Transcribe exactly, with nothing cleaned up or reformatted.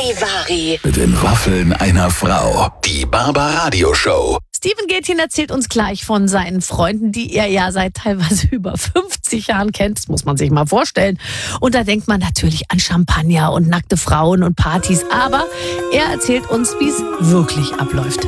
Charivari. Mit den Waffeln einer Frau. Die Barbaradio Show. Steven Gätjen erzählt uns gleich von seinen Freunden, die er ja seit teilweise über fünfzig Jahren kennt. Das muss man sich mal vorstellen. Und da denkt man natürlich an Champagner und nackte Frauen und Partys. Aber er erzählt uns, wie es wirklich abläuft.